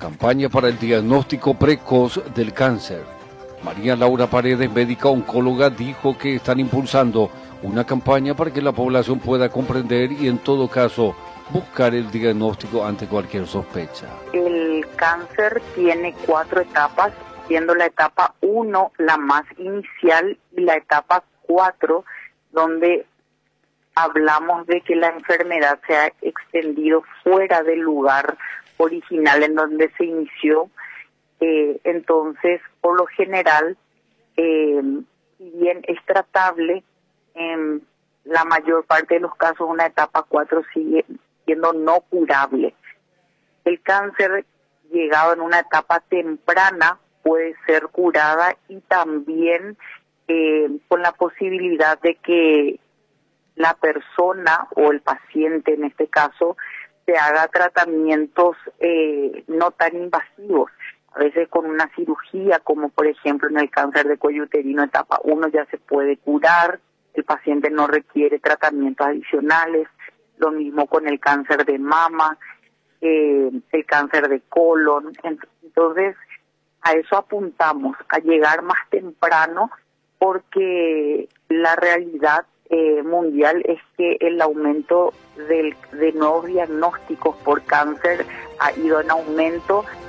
Campaña para el diagnóstico precoz del cáncer. María Laura Paredes, médica oncóloga, dijo que están impulsando una campaña para que la población pueda comprender y en todo caso buscar el diagnóstico ante cualquier sospecha. El cáncer tiene 4 etapas, siendo la etapa 1 la más inicial y la etapa 4 donde hablamos de que la enfermedad se ha extendido fuera del lugar original en donde se inició. Entonces, por lo general, si bien es tratable, en la mayor parte de los casos una etapa 4 sigue siendo no curable. El cáncer, llegado en una etapa temprana, puede ser curada y también con la posibilidad de que la persona o el paciente, en este caso, se haga tratamientos no tan invasivos. A veces con una cirugía, como por ejemplo en el cáncer de cuello uterino etapa 1 ya se puede curar, el paciente no requiere tratamientos adicionales, lo mismo con el cáncer de mama, el cáncer de colon. Entonces, a eso apuntamos, a llegar más temprano, porque la realidad mundial es que el aumento de nuevos diagnósticos por cáncer ha ido en aumento